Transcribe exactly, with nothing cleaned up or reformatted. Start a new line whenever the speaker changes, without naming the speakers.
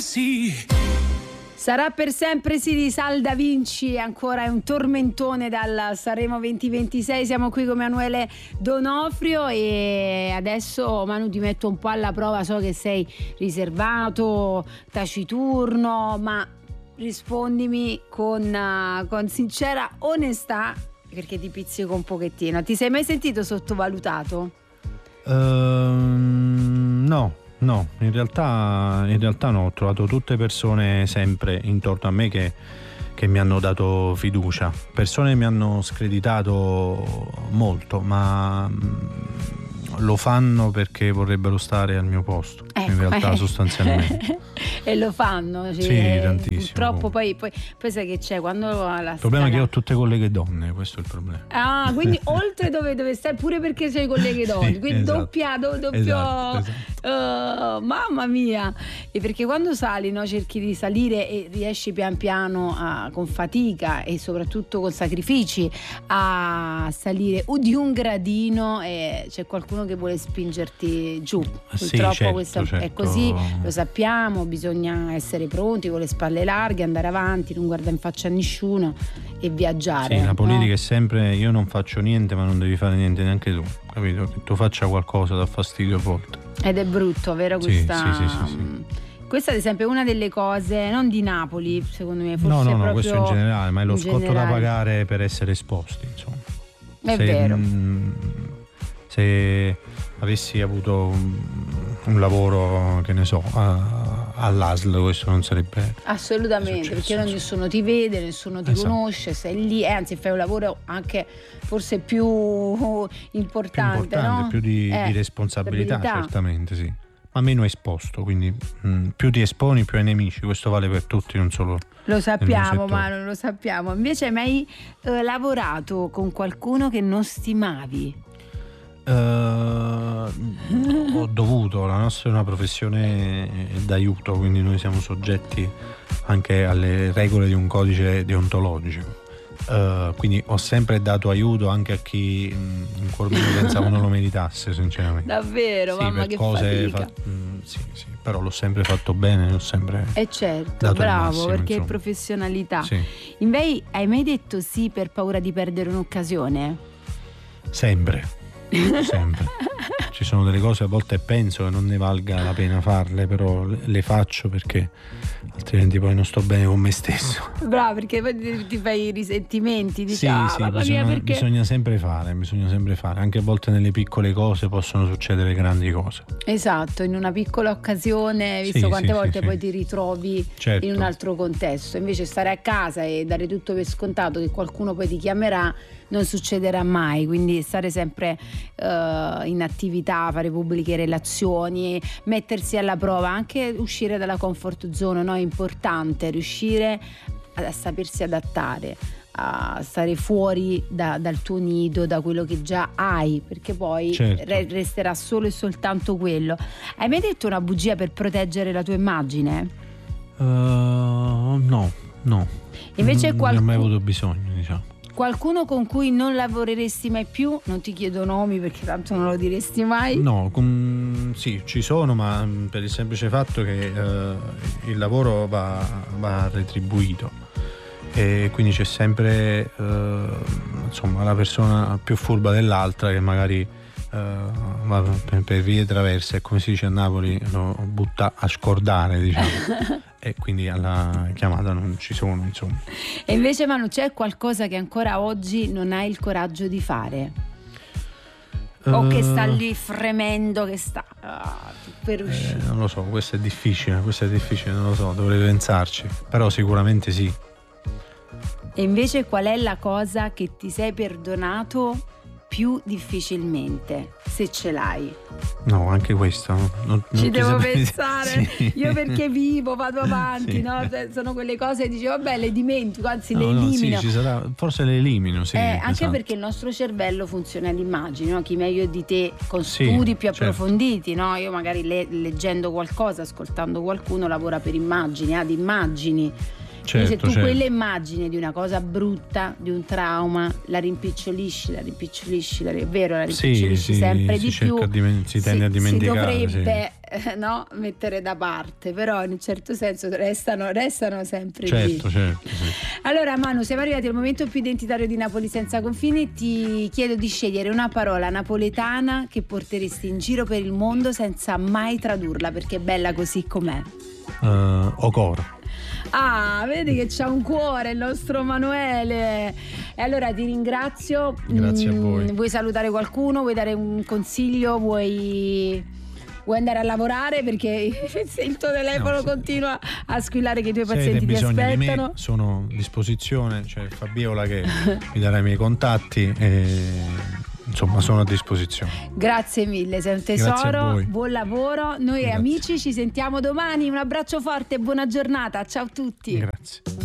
Sì.
Sarà per sempre sì di Sal Da Vinci, ancora è un tormentone dal Sanremo duemilaventisei. Siamo qui con Emanuele D'Onofrio e adesso Manu ti metto un po' alla prova, so che sei riservato, taciturno, ma rispondimi con, con sincera onestà, perché ti pizzico un pochettino. Ti sei mai sentito sottovalutato?
Uh, no. No, in realtà, in realtà no, ho trovato tutte persone sempre intorno a me che, che mi hanno dato fiducia, persone mi hanno screditato molto, ma lo fanno perché vorrebbero stare al mio posto, ecco, in realtà eh. sostanzialmente.
E lo fanno, cioè,
sì, tantissimo.
Purtroppo poi, poi, poi sai che c'è quando la
il problema
strada...
è che ho tutte colleghe donne, questo è il problema.
Ah, quindi oltre dove, dove stai pure perché sei colleghe donne, sì, quindi esatto. doppia, do, doppio esatto, esatto. Uh, mamma mia. E perché quando sali, no, cerchi di salire e riesci pian piano a, con fatica e soprattutto con sacrifici a salire o di un gradino e c'è qualcuno che vuole spingerti giù.
Sì,
purtroppo
certo,
questo
certo.
è così, lo sappiamo, bisogna essere pronti con le spalle larghe, andare avanti, non guardare in faccia a nessuno e viaggiare.
Sì, la politica
no?
è sempre io non faccio niente ma non devi fare niente neanche tu, capito? Che tu faccia qualcosa dà fastidio a volte.
Ed è brutto, vero? Questa,
sì, sì, sì, sì, sì.
Questa ad esempio è una delle cose, non di Napoli secondo me, forse
no no no,
proprio
questo in generale, ma è lo scotto
generale.
da pagare per essere esposti, insomma.
È
se,
vero.
mh, se avessi avuto un, un lavoro, che ne so, a, all'A S L, questo non sarebbe
assolutamente
successo,
perché non nessuno ti vede, nessuno ti
esatto.
conosce, sei lì, eh, anzi fai un lavoro anche forse più importante,
più importante,
no?
più di,
eh,
di responsabilità,
stabilità.
certamente sì, ma meno esposto, quindi mh, più ti esponi più hai nemici, questo vale per tutti, non solo
lo sappiamo, ma non lo sappiamo. Invece hai mai eh, lavorato con qualcuno che non stimavi?
Uh, ho dovuto, la nostra è una professione d'aiuto, quindi noi siamo soggetti anche alle regole di un codice deontologico, uh, quindi ho sempre dato aiuto anche a chi in cuor mio pensavo non lo meritasse, sinceramente.
Davvero?
Sì,
mamma
per
che
cose
fatica.
fa- mm, sì, sì, però l'ho sempre fatto bene, l'ho sempre
eh certo,
dato
bravo,
il massimo,
perché
insomma.
è professionalità.
Sì.
Invece hai mai detto sì per paura di perdere un'occasione?
Sempre. Sempre. Ci sono delle cose a volte penso che non ne valga la pena farle, però le faccio perché altrimenti poi non sto bene con me stesso.
Bravo, perché poi ti fai i risentimenti, dici,
sì,
ah,
sì,
mamma
bisogna,
mia, perché...
bisogna sempre fare, bisogna sempre fare. Anche a volte nelle piccole cose possono succedere grandi cose.
Esatto, in una piccola occasione, visto
sì,
quante
sì,
volte
sì,
poi
sì.
ti ritrovi
certo.
in un altro contesto. Invece stare a casa e dare tutto per scontato che qualcuno poi ti chiamerà non succederà mai, quindi stare sempre uh, in attività, fare pubbliche relazioni, mettersi alla prova, anche uscire dalla comfort zone, no? È importante riuscire a, a sapersi adattare, a stare fuori da, dal tuo nido, da quello che già hai, perché poi
certo.
re- resterà solo e soltanto quello. Hai mai detto una bugia per proteggere la tua immagine?
Uh, no, no.
Invece
non
qualcuno...
ne ho mai avuto bisogno, diciamo.
Qualcuno con cui non lavoreresti mai più? Non ti chiedo nomi perché tanto non lo diresti mai.
No, com- sì, ci sono, ma per il semplice fatto che eh, il lavoro va, va retribuito e quindi c'è sempre eh, insomma la persona più furba dell'altra che magari eh, va per, per vie traverse, e come si dice a Napoli lo butta a scordare, diciamo. E quindi alla chiamata non ci sono, insomma.
E invece Manu, c'è qualcosa che ancora oggi non hai il coraggio di fare? Uh, o che sta lì fremendo, che sta ah, per uscire?
Eh, non lo so, questo è difficile, questo è difficile, non lo so, dovrei pensarci, però sicuramente sì.
E invece qual è la cosa che ti sei perdonato più difficilmente, se ce l'hai?
No, anche questo non, non
ci
ti
devo
saprei...
pensare.
Sì.
Io perché vivo, vado avanti, sì. No? Sono quelle cose che dici vabbè, le dimentico, anzi no, le elimino.
No, sì, ci sarà, forse le elimino, sì,
eh, anche
esatto.
Perché il nostro cervello funziona ad immagini, no? Chi meglio di te con
sì,
studi più
certo.
approfonditi, no? Io magari le, leggendo qualcosa, ascoltando qualcuno, lavora per immagini, ad immagini. Quindi
certo,
se tu
certo.
quell'immagine di una cosa brutta, di un trauma, la rimpicciolisci, la rimpicciolisci, la, è vero, la rimpicciolisci
sì,
sempre
sì,
di
si
più,
di, si tende
si,
a dimenticare,
si dovrebbe
sì.
eh, no, mettere da parte, però in un certo senso restano, restano sempre
certo,
lì.
Certo, certo.
Allora Manu, siamo arrivati al momento più identitario di Napoli senza confini. Ti chiedo di scegliere una parola napoletana che porteresti in giro per il mondo senza mai tradurla, perché è bella così com'è.
Uh, Ocoro.
Ah, vedi che c'ha un cuore il nostro Manuele. E allora ti ringrazio.
Grazie a voi.
Mm, vuoi salutare qualcuno? Vuoi dare un consiglio? Vuoi, vuoi andare a lavorare? Perché il tuo telefono no, continua a squillare che i tuoi pazienti ti aspettano. Di me,
sono a disposizione, c'è Fabiola che mi darà i miei contatti e insomma sono a disposizione.
Grazie mille, sei un tesoro, buon lavoro. Noi Grazie. Amici ci sentiamo domani, un abbraccio forte e buona giornata, ciao a tutti.
Grazie.